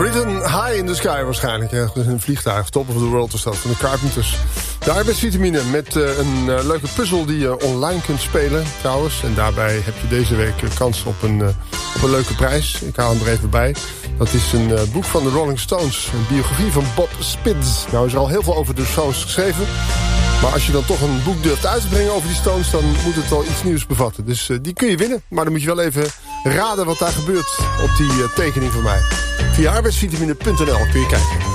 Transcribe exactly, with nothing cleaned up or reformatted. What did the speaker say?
Written High in the Sky waarschijnlijk. Ja, een vliegtuig, Top of the World is dat, van de Carpenters. De arbeidsvitamine met uh, een uh, leuke puzzel die je online kunt spelen trouwens. En daarbij heb je deze week uh, kans op een, uh, op een leuke prijs. Ik haal hem er even bij. Dat is een uh, boek van de Rolling Stones. Een biografie van Bob Spitz. Nou is er al heel veel over de Stones geschreven. Maar als je dan toch een boek durft uit te brengen over die Stones, dan moet het wel iets nieuws bevatten. Dus uh, die kun je winnen. Maar dan moet je wel even raden wat daar gebeurt op die uh, tekening van mij. Via arbeidsvitamine punt n l kun je kijken.